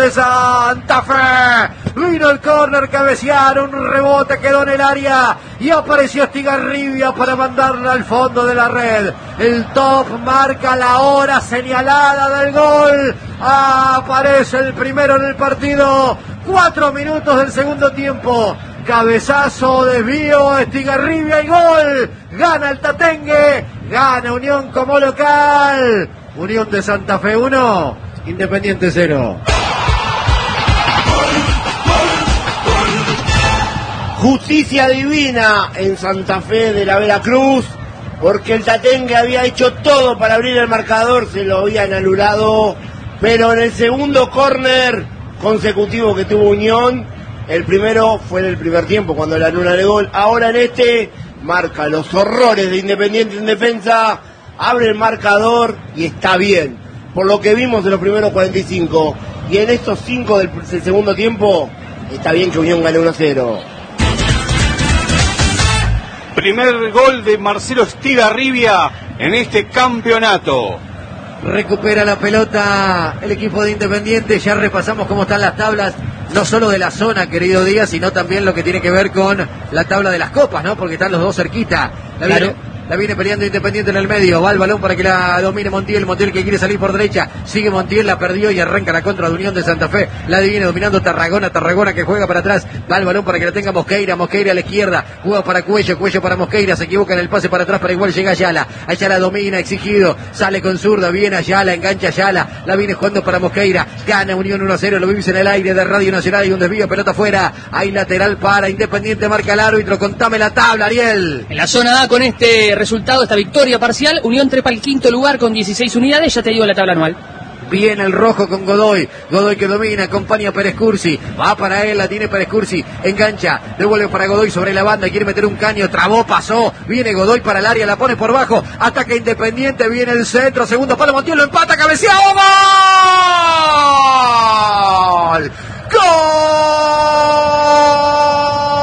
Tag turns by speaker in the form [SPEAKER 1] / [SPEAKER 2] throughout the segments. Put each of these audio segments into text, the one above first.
[SPEAKER 1] de Santa Fe. Vino el córner, cabecearon, un rebote quedó en el área y apareció Estigarribia para mandarla al fondo de la red. El top marca la hora señalada del gol. Aparece el primero en el partido. 4 minutos del segundo tiempo. Cabezazo, desvío, Estigarribia y gol. Gana el Tatengue, gana Unión como local. Unión de Santa Fe 1, Independiente 0.
[SPEAKER 2] Justicia divina en Santa Fe de la Veracruz, porque el Tatengue había hecho todo para abrir el marcador, se lo habían anulado, pero en el segundo córner consecutivo que tuvo Unión, el primero fue en el primer tiempo cuando le anulan el gol, ahora en este marca los horrores de Independiente en defensa, abre el marcador y está bien, por lo que vimos en los primeros 45, y en estos 5 del segundo tiempo, está bien que Unión gane 1-0.
[SPEAKER 3] Primer gol de Marcelo Estigarribia en este campeonato.
[SPEAKER 1] Recupera la pelota el equipo de Independiente. Ya repasamos cómo están las tablas, no solo de la zona, querido Díaz, sino también lo que tiene que ver con la tabla de las copas, ¿no? Porque están los dos cerquita. La viene peleando Independiente en el medio. Va el balón para que la domine Montiel. Montiel que quiere salir por derecha. Sigue Montiel, la perdió y arranca la contra de Unión de Santa Fe. La viene dominando Tarragona. Tarragona que juega para atrás. Va el balón para que la tenga Mosqueira. Mosqueira a la izquierda. Juega para Cuello. Cuello para Mosqueira. Se equivoca en el pase para atrás, pero igual llega Ayala. Ayala domina, exigido. Sale con zurda. Viene Ayala, engancha Ayala. La viene jugando para Mosqueira. Gana Unión 1-0. Lo vimos en el aire de Radio Nacional. Hay un desvío, pelota afuera. Hay lateral para Independiente. Marca el árbitro. Contame la tabla, Ariel.
[SPEAKER 4] En la zona A, con este resultado, esta victoria parcial, Unión trepa al quinto lugar con 16 unidades, ya te digo la tabla anual.
[SPEAKER 1] Viene el rojo con Godoy. Godoy que domina, acompaña a Pérez Cursi. Va para él, la tiene Pérez Cursi. Engancha, devuelve para Godoy sobre la banda. Quiere meter un caño, trabó, pasó. Viene Godoy para el área, la pone por bajo. Ataca Independiente, viene el centro. Segundo palo, Montiel lo empata, cabeceado. ¡Gol! ¡Gol!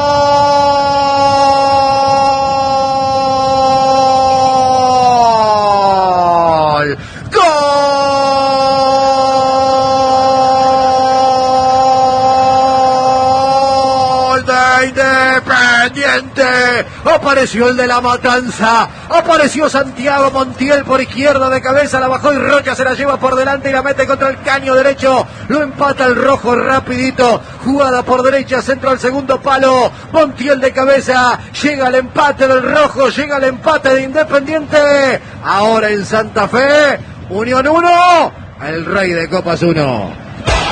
[SPEAKER 1] Apareció el de la Matanza, apareció Santiago Montiel por izquierda de cabeza, la bajó y Rocha se la lleva por delante y la mete contra el caño derecho, lo empata el rojo rapidito, jugada por derecha, centro al segundo palo, Montiel de cabeza, llega el empate del rojo, llega el empate de Independiente, ahora en Santa Fe, Unión 1, el Rey de Copas 1.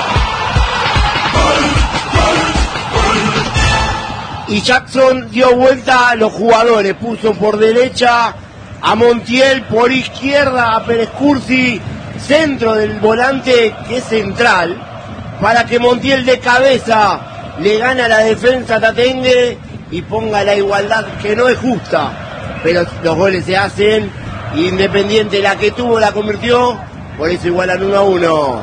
[SPEAKER 2] Y Jackson dio vuelta a los jugadores, puso por derecha a Montiel, por izquierda a Pérez Cursi, centro del volante que es central, para que Montiel de cabeza le gane a la defensa Tatengue y ponga la igualdad que no es justa, pero los goles se hacen, y Independiente la que tuvo la convirtió, por eso igualan 1-1.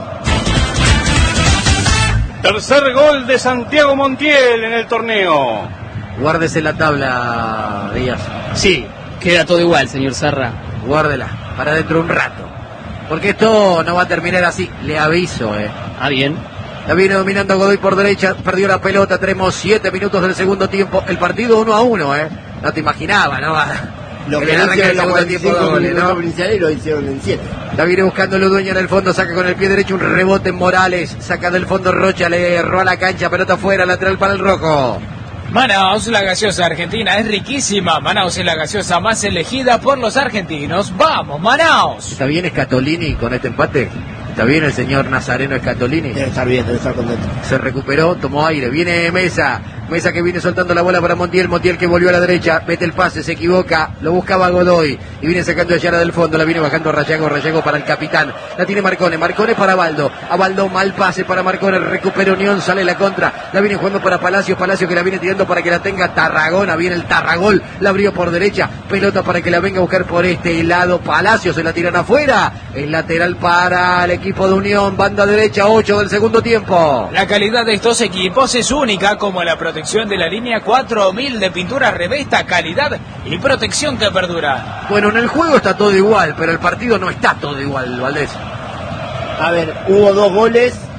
[SPEAKER 3] Tercer gol de Santiago Montiel en el torneo.
[SPEAKER 1] Guárdese la tabla, Díaz.
[SPEAKER 4] Sí, queda todo igual, señor Sarra.
[SPEAKER 1] Guárdela, para dentro de un rato. Porque esto no va a terminar así, le aviso,
[SPEAKER 4] Ah, bien.
[SPEAKER 1] La viene dominando Godoy por derecha, perdió la pelota, tenemos 7 minutos del segundo tiempo. El partido 1-1, No te imaginaba, ¿no?
[SPEAKER 2] Lo que
[SPEAKER 1] arranca el segundo tiempo doble, ¿no?
[SPEAKER 2] Y lo hicieron en 7.
[SPEAKER 1] La viene buscando Ludueña en el fondo, saca con el pie derecho un rebote en Morales, saca del fondo Rocha, le erró a la cancha, pelota afuera, lateral para el rojo.
[SPEAKER 5] Manaos, la gaseosa argentina es riquísima. Manaos es la gaseosa más elegida por los argentinos. ¡Vamos, Manaos!
[SPEAKER 1] ¿Está bien Scatolini con este empate? ¿Está bien el señor Nazareno Scatolini?
[SPEAKER 2] Debe estar bien, debe estar contento.
[SPEAKER 1] Se recuperó, tomó aire, viene Mesa. Mesa que viene soltando la bola para Montiel. Montiel que volvió a la derecha, mete el pase, se equivoca, lo buscaba Godoy y viene sacando a Ayala del fondo, la viene bajando Rayago, Rayago para el capitán, la tiene Marcone, Marcone para Baldo, a Baldo mal pase para Marcone, recupera Unión, sale la contra, la viene jugando para Palacio, Palacio que la viene tirando para que la tenga Tarragona, viene el Tarragol, la abrió por derecha, pelota para que la venga a buscar por este lado, Palacio se la tiran afuera, el lateral para el equipo de Unión, banda derecha, 8 del segundo tiempo.
[SPEAKER 5] La calidad de estos equipos es única, como la protección de la línea 4000 de pintura Revesta, calidad y protección que perdura.
[SPEAKER 1] Bueno, en el juego está todo igual, pero el partido no está todo igual, Valdés.
[SPEAKER 2] A ver, hubo 2 goles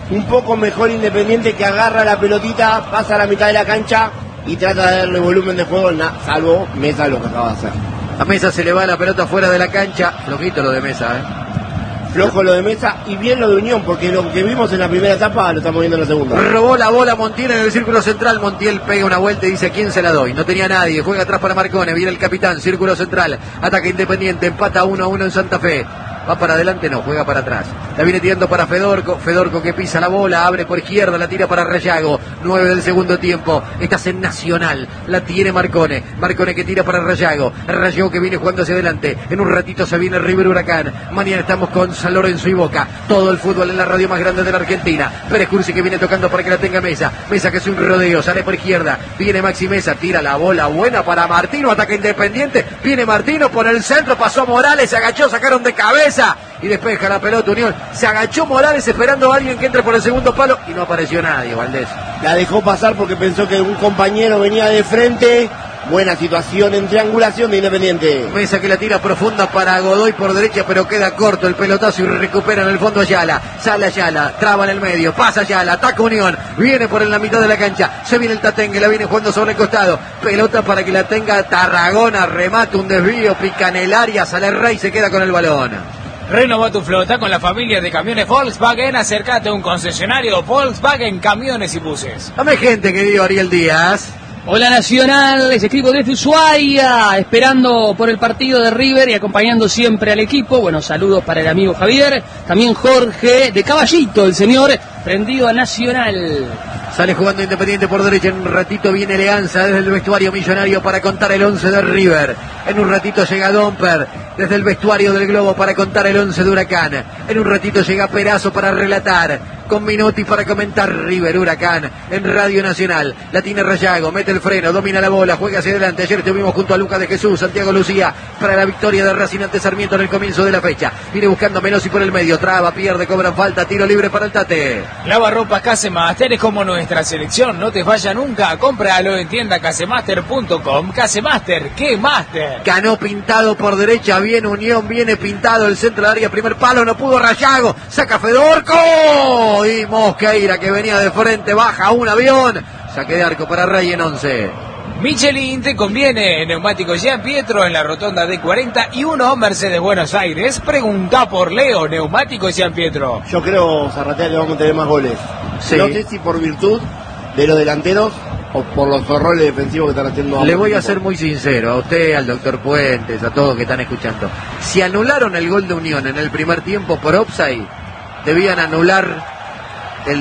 [SPEAKER 2] un poco mejor Independiente, que agarra la pelotita, pasa a la mitad de la cancha y trata de darle volumen de juego, salvo Mesa lo que acaba de hacer.
[SPEAKER 1] A Mesa se le va la pelota fuera de la cancha. Flojito lo de Mesa,
[SPEAKER 2] Flojo lo de Mesa y bien lo de Unión, porque lo que vimos en la primera etapa lo estamos viendo en la segunda.
[SPEAKER 1] Robó la bola Montiel en el círculo central. Montiel pega una vuelta y dice: ¿quién se la doy? No tenía nadie. Juega atrás para Marcone. Viene el capitán. Círculo central. Ataca Independiente. Empata 1-1 en Santa Fe. Va para adelante, no, juega para atrás. La viene tirando para Fedorco. Fedorco que pisa la bola, abre por izquierda, la tira para Rayago. 9 del segundo tiempo. Estás en Nacional. La tiene Marcone. Marcone que tira para Rayago. Rayago que viene jugando hacia adelante. En un ratito se viene River Huracán. Mañana estamos con San Lorenzo y Boca. Todo el fútbol en la radio más grande de la Argentina. Pérez Cursi que viene tocando para que la tenga Mesa. Mesa que es un rodeo, sale por izquierda. Viene Maxi Mesa, tira la bola buena para Martino. Ataca Independiente. Viene Martino por el centro, pasó Morales, se agachó, sacaron de cabeza. Y despeja la pelota Unión. Se agachó Morales esperando a alguien que entre por el segundo palo y no apareció nadie, Valdés.
[SPEAKER 2] La dejó pasar porque pensó que un compañero venía de frente. Buena situación en triangulación de Independiente.
[SPEAKER 1] Mesa que la tira profunda para Godoy por derecha, pero queda corto el pelotazo y recupera en el fondo Ayala. Sale Ayala, traba en el medio, pasa Ayala, ataca Unión, viene por en la mitad de la cancha, se viene el Tatengue, la viene jugando sobre el costado, pelota para que la tenga Tarragona, remate, un desvío, pica en el área, sale Rey, se queda con el balón.
[SPEAKER 5] Renova tu flota con la familia de camiones Volkswagen. Acércate a un concesionario Volkswagen Camiones y Buses.
[SPEAKER 1] Dame gente, querido Ariel Díaz.
[SPEAKER 4] Hola Nacional, les escribo desde Ushuaia, esperando por el partido de River y acompañando siempre al equipo. Bueno, saludos para el amigo Javier, también Jorge de Caballito, el señor prendido a Nacional.
[SPEAKER 1] Sale jugando Independiente por derecha, en un ratito viene Leanza desde el vestuario millonario para contar el 11 de River. En un ratito llega Domper desde el vestuario del Globo para contar el 11 de Huracán. En un ratito llega Perazo para relatar, con Minotti para comentar River Huracán en Radio Nacional. La tiene Rayago, mete el freno, domina la bola, juega hacia adelante. Ayer estuvimos junto a Lucas de Jesús, Santiago Lucía para la victoria de Racing ante Sarmiento en el comienzo de la fecha. Viene buscando Menossi por el medio, traba, pierde, cobran falta, tiro libre para el Tate.
[SPEAKER 5] Lavarropas Casemaster es como nuestra selección, no te falla nunca. Cómpralo en tienda casemaster.com. Casemaster, ¿qué master?
[SPEAKER 1] Ganó pintado por derecha, viene Unión, viene pintado el centro del área, primer palo, no pudo Rayago, saca Fedorco y Mosqueira que venía de frente, baja un avión, saque de arco para Rey en 11.
[SPEAKER 5] Michelin te conviene, neumáticos Gian Pietro en la rotonda de 41, Mercedes Buenos Aires. Pregunta por Leo, neumáticos Gian Pietro.
[SPEAKER 2] Yo creo, Zarratea, que vamos a tener más goles.
[SPEAKER 1] Sí.
[SPEAKER 2] No sé si por virtud de los delanteros o por los roles defensivos que están haciendo.
[SPEAKER 1] Le voy a ser muy sincero, a usted, al doctor Puentes, a todos que están escuchando. Si anularon el gol de Unión en el primer tiempo por offside, debían anular el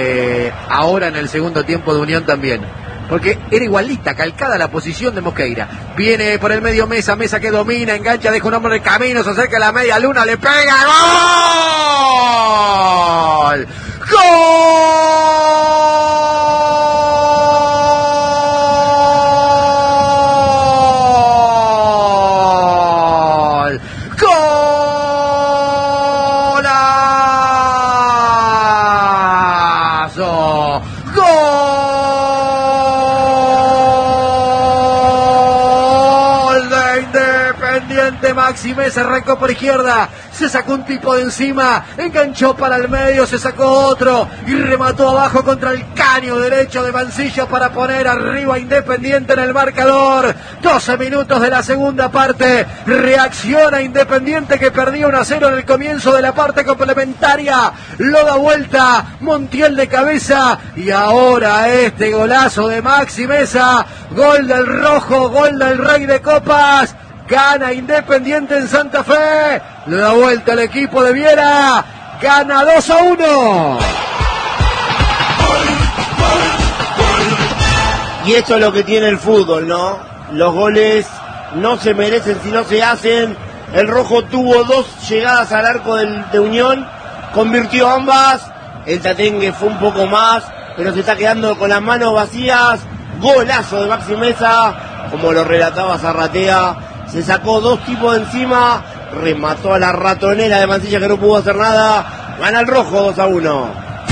[SPEAKER 1] de ahora en el segundo tiempo de Unión también. Porque era igualita, calcada la posición de Mosqueira. Viene por el medio Mesa, Mesa que domina, engancha, deja un hombre en el camino, se acerca a la media luna, le pega. ¡Gol! ¡Gol! Maxi Mesa arrancó por izquierda, se sacó un tipo de encima, enganchó para el medio, se sacó otro y remató abajo contra el caño derecho de Mancilla para poner arriba Independiente en el marcador. 12 minutos de la segunda parte, reacciona Independiente que perdía 1-0 en el comienzo de la parte complementaria, lo da vuelta Montiel de cabeza y ahora este golazo de Maxi Mesa, gol del rojo, gol del Rey de Copas. Gana Independiente en Santa Fe. Le da vuelta al equipo de Viera. Gana 2-1.
[SPEAKER 2] Y esto es lo que tiene el fútbol, ¿no? Los goles no se merecen si no se hacen. El rojo tuvo 2 llegadas al arco de Unión. Convirtió ambas. El Tatengue fue un poco más, pero se está quedando con las manos vacías. Golazo de Maxi Mesa, como lo relataba Zarratea. Se sacó 2 tipos de encima, remató a la ratonera de Mancilla que no pudo hacer nada. Gana el rojo 2-1.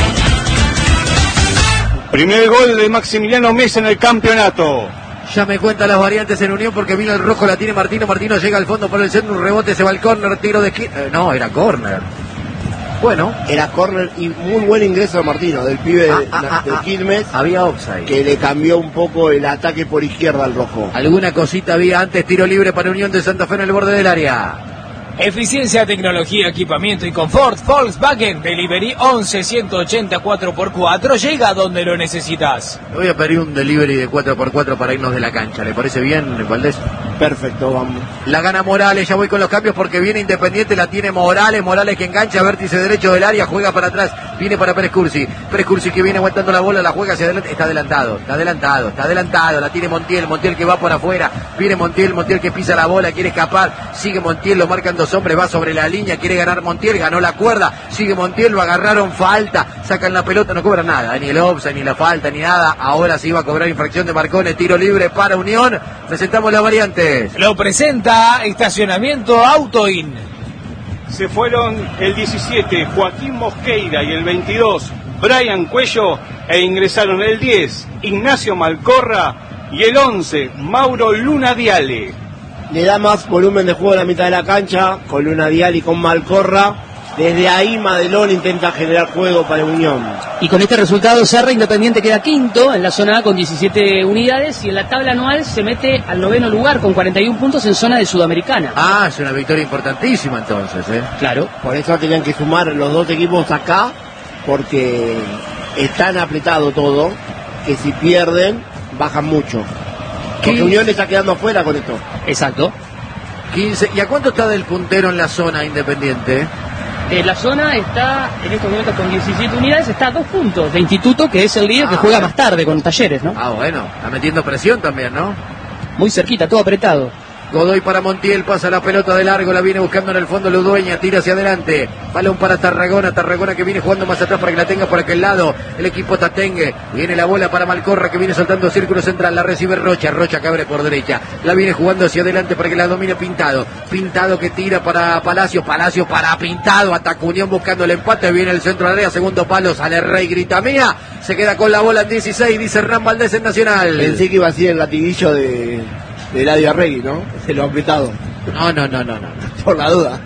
[SPEAKER 3] Primer gol de Maximiliano Mesa en el campeonato.
[SPEAKER 1] Ya me cuentan las variantes en Unión porque vino el rojo, la tiene Martino. Martino llega al fondo por el centro, un rebote, se va al córner, tiro de esquina. No, era córner. Bueno.
[SPEAKER 2] Era córner y muy buen ingreso de Martino, del pibe de Quilmes.
[SPEAKER 1] Había offside.
[SPEAKER 2] Que le cambió un poco el ataque por izquierda al rojo.
[SPEAKER 1] Alguna cosita había antes, tiro libre para Unión de Santa Fe en el borde del área.
[SPEAKER 5] Eficiencia, tecnología, equipamiento y confort. Volkswagen Delivery 11-180-4x4. Llega donde lo necesitas.
[SPEAKER 1] Le voy a pedir un delivery de 4x4 para irnos de la cancha. ¿Le parece bien, Valdés?
[SPEAKER 2] Perfecto, vamos.
[SPEAKER 1] La gana Morales, ya voy con los cambios porque viene Independiente, la tiene Morales que engancha, vértice derecho del área, juega para atrás, viene para Pérez Cursi que viene aguantando la bola, la juega hacia adelante, está adelantado, la tiene Montiel que va por afuera, viene Montiel que pisa la bola, quiere escapar, sigue Montiel, lo marcan dos hombres, va sobre la línea, quiere ganar Montiel, ganó la cuerda, sigue Montiel, lo agarraron, falta, sacan la pelota, no cobran nada, ni el offside, ni la falta, ni nada, ahora se iba a cobrar infracción de Marcone, tiro libre para Unión, presentamos las variantes.
[SPEAKER 5] Lo presenta Estacionamiento Autoin.
[SPEAKER 3] Se fueron el 17 Joaquín Mosqueira y el 22 Brian Cuello e ingresaron el 10 Ignacio Malcorra y el 11 Mauro Luna Diale.
[SPEAKER 2] Le da más volumen de juego a la mitad de la cancha con Luna Diale y con Malcorra. Desde ahí Madelón intenta generar juego para Unión.
[SPEAKER 4] Y con este resultado Serra Independiente queda quinto en la zona A con 17 unidades y en la tabla anual se mete al 9º lugar con 41 puntos en zona de Sudamericana.
[SPEAKER 1] Ah, es una victoria importantísima entonces,
[SPEAKER 4] Claro.
[SPEAKER 2] Por eso tenían que sumar los dos equipos acá, porque es tan apretado todo que si pierden bajan mucho. Porque Unión le está quedando afuera con esto.
[SPEAKER 4] Exacto.
[SPEAKER 1] 15. ¿Y a cuánto está del puntero en la zona Independiente?
[SPEAKER 4] La zona está en estos momentos con 17 unidades, está a 2 puntos de Instituto, que es el líder que juega más tarde con Talleres, ¿no?
[SPEAKER 1] Ah, bueno, está metiendo presión también, ¿no?
[SPEAKER 4] Muy cerquita, todo apretado.
[SPEAKER 1] Godoy para Montiel, pasa la pelota de largo, la viene buscando en el fondo Ludueña, tira hacia adelante, balón para Tarragona que viene jugando más atrás para que la tenga por aquel lado, el equipo Tatengue, viene la bola para Malcorra que viene soltando círculo central, la recibe Rocha que abre por derecha, la viene jugando hacia adelante para que la domine Pintado que tira para Palacio para Pintado, ataca Unión buscando el empate, viene el centro de área, segundo palo, sale Rey, grita mía, se queda con la bola en 16, dice Hernán Valdés en Nacional.
[SPEAKER 2] Pensé que iba a ser el latiguillo de Eladio Arregui, ¿no? Se lo ha apretado.
[SPEAKER 1] No.
[SPEAKER 2] Por la duda.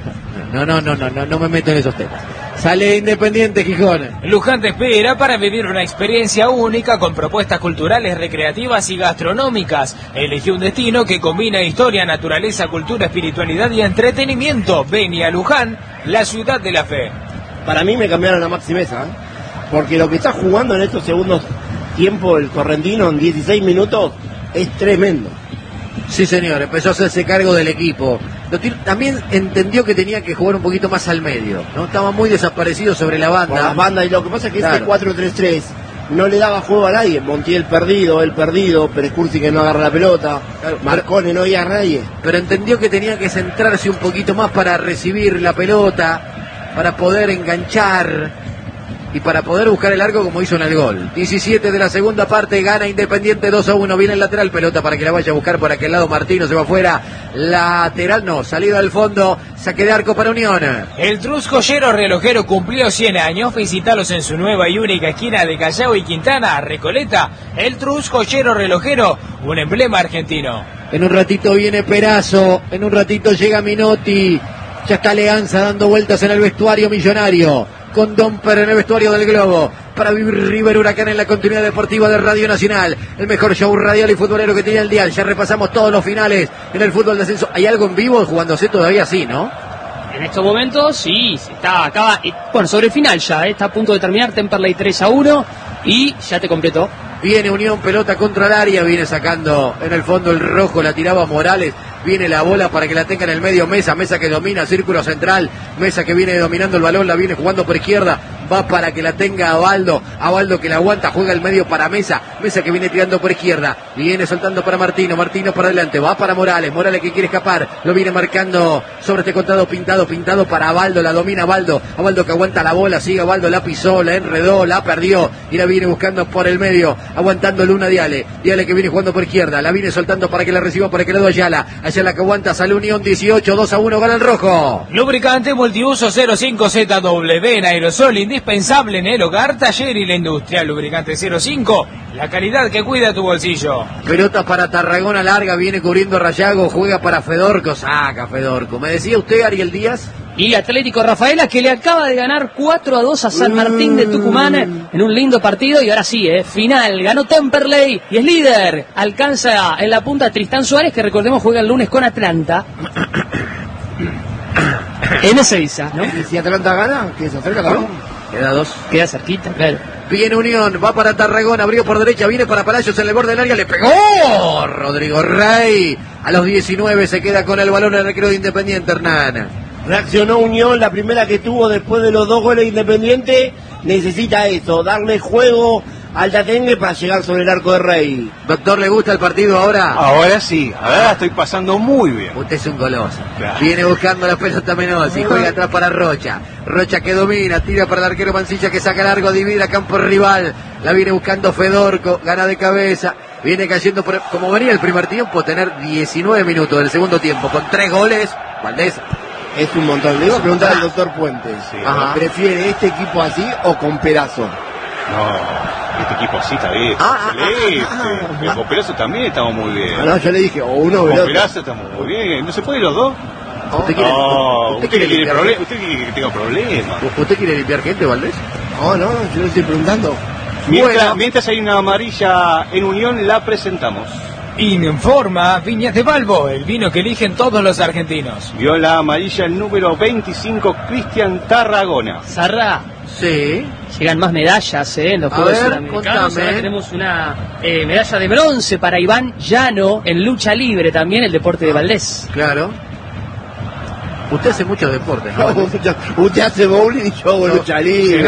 [SPEAKER 1] No me meto en esos temas. Sale Independiente, Gijón.
[SPEAKER 5] Luján te espera para vivir una experiencia única con propuestas culturales, recreativas y gastronómicas. Elegí un destino que combina historia, naturaleza, cultura, espiritualidad y entretenimiento. Ven a Luján, la ciudad de la fe.
[SPEAKER 2] Para mí me cambiaron a Maxi Mesa, porque lo que está jugando en estos segundos tiempos el correntino en 16 minutos es tremendo.
[SPEAKER 1] Sí, señor, empezó a hacerse cargo del equipo. También entendió que tenía que jugar un poquito más al medio, ¿no? Estaba muy desaparecido sobre la banda.
[SPEAKER 2] Por las bandas, y lo que pasa es que este 4-3-3 no le daba juego a nadie. Montiel perdido, él perdido, Pérez Cursi que no agarra la pelota, Marcone no oía a nadie.
[SPEAKER 1] Pero entendió que tenía que centrarse un poquito más para recibir la pelota, para poder enganchar y para poder buscar el arco como hizo en el gol. 17 de la segunda parte, gana Independiente 2-1, viene el lateral, pelota para que la vaya a buscar por aquel lado, Martino se va afuera, lateral no, salida al fondo, saque de arco para Unión.
[SPEAKER 5] El Trus Joyero Relojero cumplió 100 años, visitalos en su nueva y única esquina de Callao y Quintana, Recoleta, el Trus Joyero Relojero, un emblema argentino.
[SPEAKER 1] En un ratito viene Perazo, en un ratito llega Minotti, ya está Leanza dando vueltas en el vestuario millonario. Con Domper en el vestuario del Globo, para vivir River Huracán en la continuidad deportiva de Radio Nacional, el mejor show radial y futbolero que tenía el dial. Ya repasamos todos los finales en el fútbol de ascenso. ¿Hay algo en vivo jugándose todavía? Sí, ¿no?
[SPEAKER 4] En estos momentos, sí, acaba, bueno, sobre el final ya, está a punto de terminar, Temperley 3-1 y ya te completó.
[SPEAKER 1] Viene Unión, pelota contra el área, viene sacando en el fondo el rojo, la tiraba Morales, viene la bola para que la tenga en el medio Mesa que domina, círculo central, Mesa que viene dominando el balón, la viene jugando por izquierda, va para que la tenga Abaldo que la aguanta, juega el medio para Mesa que viene tirando por izquierda, viene soltando para Martino para adelante, va para Morales que quiere escapar, lo viene marcando sobre este contado Pintado para Abaldo, la domina Abaldo que aguanta la bola, sigue Abaldo, la pisó, la enredó, la perdió y la viene buscando por el medio, aguantando Luna Diale que viene jugando por izquierda, la viene soltando para que la reciba por aquel lado Ayala que aguanta, sale Unión 18, 2-1, gana el rojo.
[SPEAKER 5] Lubricante multiuso 05ZW en aerosol, indispensable en el hogar, taller y la industria. Lubricante 05, la calidad que cuida tu bolsillo.
[SPEAKER 1] Pelota para Tarragona larga, viene cubriendo Rayago, juega para Fedorco, saca Fedorco. ¿Me decía usted, Ariel Díaz?
[SPEAKER 4] Y Atlético Rafaela, que le acaba de ganar 4-2 a San Martín de Tucumán en un lindo partido. Y ahora sí, final, ganó Temperley y es líder. Alcanza en la punta a Tristán Suárez, que recordemos juega el lunes con Atlanta. En Ezeiza, ¿no?
[SPEAKER 2] Si Atlanta gana, que se acerca también.
[SPEAKER 1] Queda 2.
[SPEAKER 4] Queda cerquita, claro.
[SPEAKER 1] Viene Unión, va para Tarragona, abrió por derecha, viene para Palacios en el borde del área, le pegó Rodrigo Rey. A los 19 se queda con el balón el recreo de Independiente, Hernán.
[SPEAKER 2] Reaccionó Unión, la primera que tuvo después de los 2 goles de Independiente. Necesita eso, darle juego al Tatengue para llegar sobre el arco de Rey.
[SPEAKER 1] Doctor, ¿le gusta el partido ahora?
[SPEAKER 3] Ahora sí, ahora estoy pasando muy bien.
[SPEAKER 1] Usted es un goloso.
[SPEAKER 3] Claro.
[SPEAKER 1] Viene buscando la pelota Menossi, juega atrás para Rocha. Rocha que domina, tira para el arquero Mancilla que saca largo, divide a campo rival. La viene buscando Fedorco, gana de cabeza. Viene cayendo, como venía el primer tiempo, tener 19 minutos del segundo tiempo con 3 goles. Valdés.
[SPEAKER 2] Es un montón. Le iba a preguntar al doctor Puentes.
[SPEAKER 3] Sí.
[SPEAKER 2] ¿Prefiere este equipo así o con Perazo?
[SPEAKER 3] No, este equipo sí está bien. El con Perazo también estamos muy bien.
[SPEAKER 2] No, yo le dije, o uno o el
[SPEAKER 3] Con
[SPEAKER 2] otro.
[SPEAKER 3] Perazo estamos muy bien. ¿No se puede los dos?
[SPEAKER 1] ¿Usted quiere,
[SPEAKER 3] Usted quiere
[SPEAKER 1] limpiar?
[SPEAKER 3] usted quiere que tenga problemas.
[SPEAKER 1] ¿Usted quiere limpiar gente, Valdés?
[SPEAKER 2] No, yo le estoy preguntando.
[SPEAKER 3] Mientras hay una amarilla en Unión, la presentamos.
[SPEAKER 5] Informa Viñas de Balbo, el vino que eligen todos los argentinos.
[SPEAKER 3] Vio la amarilla el número 25, Cristian Tarragona.
[SPEAKER 4] Zarra,
[SPEAKER 1] Sí.
[SPEAKER 4] llegan más medallas en los
[SPEAKER 1] A
[SPEAKER 4] Juegos
[SPEAKER 1] ver,
[SPEAKER 4] Suramericanos.
[SPEAKER 1] contame.
[SPEAKER 4] Ahora tenemos una medalla de bronce para Iván Llano en lucha libre, también el deporte de Valdés.
[SPEAKER 1] Claro. Usted hace muchos deportes, ¿no?
[SPEAKER 2] Usted hace bowling y yo hago lucha libre.